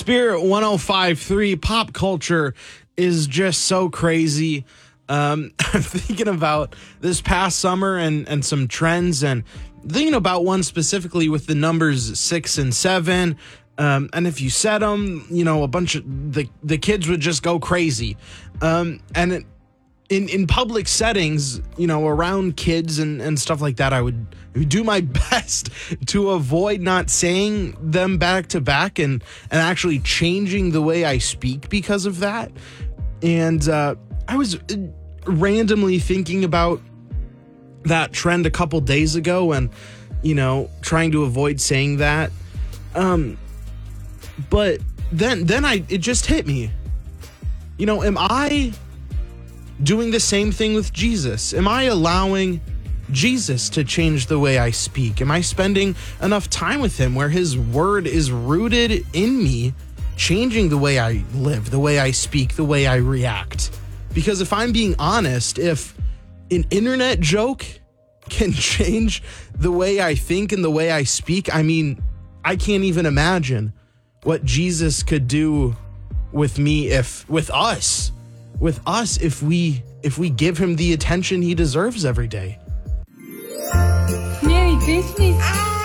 Spirit 105.3, pop culture is just so crazy. I'm thinking about this past summer and some trends, and thinking about one specifically with the numbers 6 and 7. And if you said them, a bunch of the kids would just go crazy. And in public settings, around kids and stuff like that, I would do my best to avoid not saying them back to back and actually changing the way I speak because of that. And I was randomly thinking about that trend a couple days ago and, trying to avoid saying that. But then it just hit me. Am I doing the same thing with Jesus? Am I allowing Jesus to change the way I speak? Am I spending enough time with him where his word is rooted in me, changing the way I live, the way I speak, the way I react? Because if I'm being honest, if an internet joke can change the way I think and the way I speak, I can't even imagine what Jesus could do with me with us if we give him the attention he deserves every day. Merry Christmas.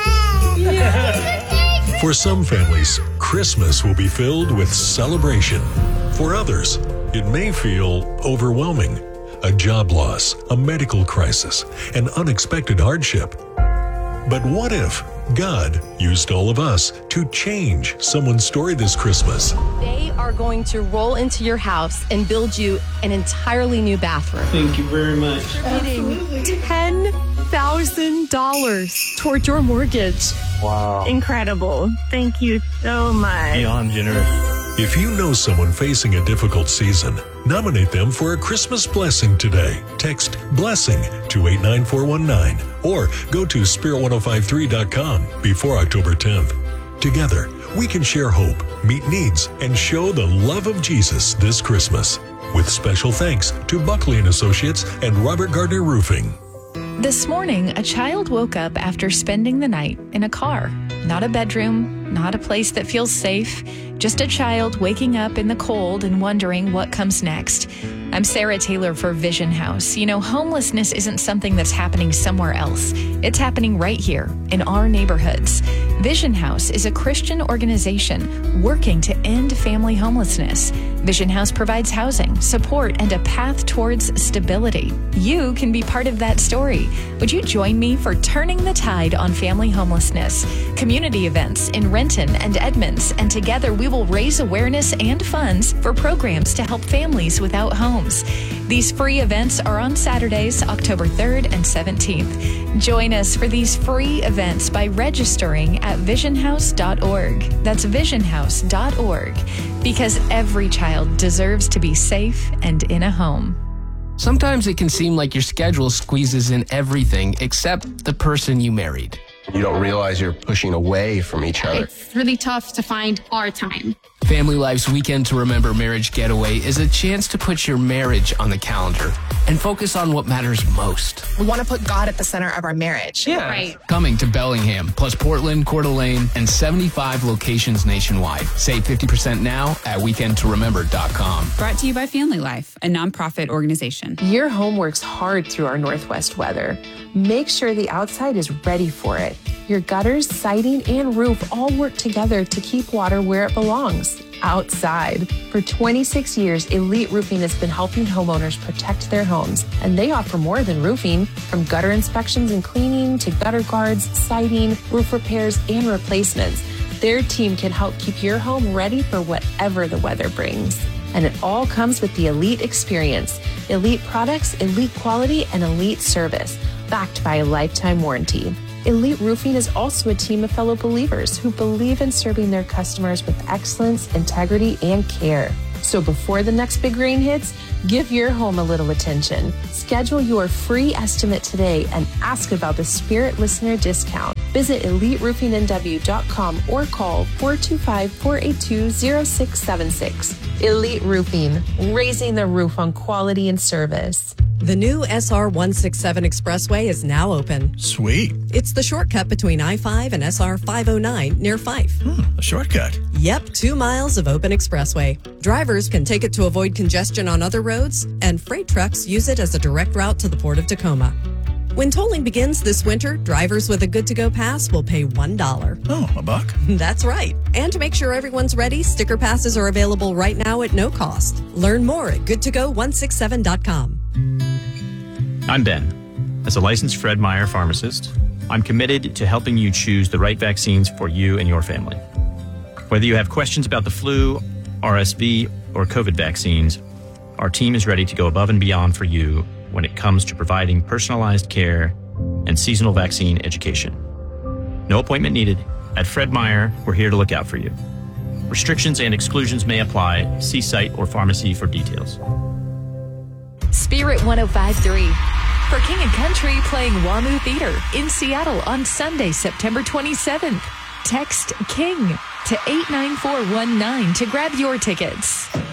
For some families, Christmas will be filled with celebration. For others, it may feel overwhelming. A job loss, a medical crisis, an unexpected hardship. But what if God used all of us to change someone's story this Christmas? They are going to roll into your house and build you an entirely new bathroom. Thank you very much. $10,000 toward your mortgage. Wow. Incredible. Thank you so much. Beyond generous. If you know someone facing a difficult season, nominate them for a Christmas blessing today. Text BLESSING to 89419 or go to spirit1053.com before October 10th. Together, we can share hope, meet needs, and show the love of Jesus this Christmas. With special thanks to Buckley & Associates and Robert Gardner Roofing. This morning, a child woke up after spending the night in a car. Not a bedroom, not a place that feels safe, just a child waking up in the cold and wondering what comes next. I'm Sarah Taylor for Vision House. Homelessness isn't something that's happening somewhere else. It's happening right here in our neighborhoods. Vision House is a Christian organization working to end family homelessness. Vision House provides housing, support, and a path towards stability. You can be part of that story. Would you join me for Turning the Tide on Family Homelessness? Community events in Renton and Edmonds, and together we will raise awareness and funds for programs to help families without homes. These free events are on Saturdays, October 3rd and 17th. Join us for these free events by registering at visionhouse.org. That's visionhouse.org. Because every child deserves to be safe and in a home. Sometimes it can seem like your schedule squeezes in everything except the person you married. You don't realize you're pushing away from each other. It's really tough to find our time. Family Life's Weekend to Remember Marriage Getaway is a chance to put your marriage on the calendar and focus on what matters most. We want to put God at the center of our marriage. Yeah. Right. Coming to Bellingham, plus Portland, Coeur d'Alene, and 75 locations nationwide. Save 50% now at weekendtoremember.com. Brought to you by Family Life, a nonprofit organization. Your home works hard through our Northwest weather. Make sure the outside is ready for it. Your gutters, siding, and roof all work together to keep water where it belongs, outside. For 26 years, Elite Roofing has been helping homeowners protect their homes, and they offer more than roofing. From gutter inspections and cleaning to gutter guards, siding, roof repairs, and replacements, their team can help keep your home ready for whatever the weather brings. And it all comes with the Elite experience. Elite products, elite quality, and elite service, backed by a lifetime warranty. Elite Roofing is also a team of fellow believers who believe in serving their customers with excellence, integrity, and care. So before the next big rain hits, give your home a little attention. Schedule your free estimate today and ask about the Spirit Listener discount. Visit EliteRoofingNW.com or call 425-482-0676. Elite Roofing, raising the roof on quality and service. The new SR 167 Expressway is now open. Sweet. It's the shortcut between I-5 and SR 509 near Fife. A shortcut? Yep, 2 miles of open expressway. Drivers can take it to avoid congestion on other roads, and freight trucks use it as a direct route to the Port of Tacoma. When tolling begins this winter, drivers with a good-to-go pass will pay $1. Oh, $1? That's right. And to make sure everyone's ready, sticker passes are available right now at no cost. Learn more at goodtogo167.com. I'm Ben. As a licensed Fred Meyer pharmacist, I'm committed to helping you choose the right vaccines for you and your family. Whether you have questions about the flu, RSV, or COVID vaccines, our team is ready to go above and beyond for you when it comes to providing personalized care and seasonal vaccine education. No appointment needed. At Fred Meyer, we're here to look out for you. Restrictions and exclusions may apply. See site or pharmacy for details. Spirit 105.3 for King & Country playing WAMU Theater in Seattle on Sunday, September 27th. Text KING to 89419 to grab your tickets.